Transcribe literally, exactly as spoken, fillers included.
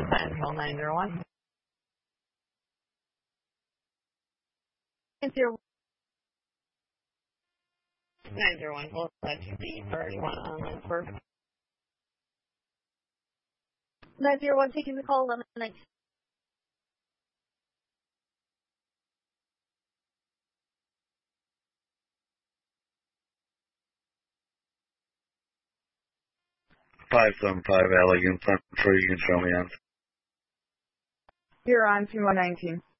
Control nine zero one. nine zero nine zero one, we'll let you be priority one on Lynchburg. nine zero one, taking the call, eleven nineteen. five seven five Allegan Central, you can show me on. You're on two one nineteen.